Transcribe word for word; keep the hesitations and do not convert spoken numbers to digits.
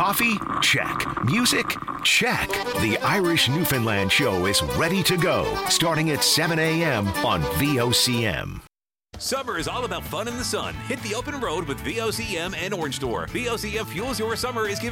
Coffee? Check. Music? Check. The Irish Newfoundland Show is ready to go, starting at seven a.m. on V O C M. Summer is all about fun in the sun. Hit the open road with V O C M and Orange Door. V O C M Fuels Your Summer is giving